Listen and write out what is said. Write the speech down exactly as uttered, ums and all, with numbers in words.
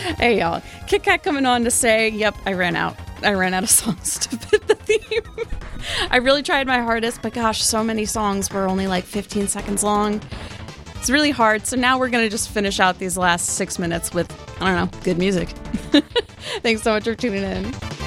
Hey, y'all. Kit Kat coming on to say, yep, I ran out. I ran out of songs to fit the theme. I really tried my hardest, but gosh, so many songs were only like fifteen seconds long. It's really hard. So now we're going to just finish out these last six minutes with, I don't know, good music. Thanks so much for tuning in.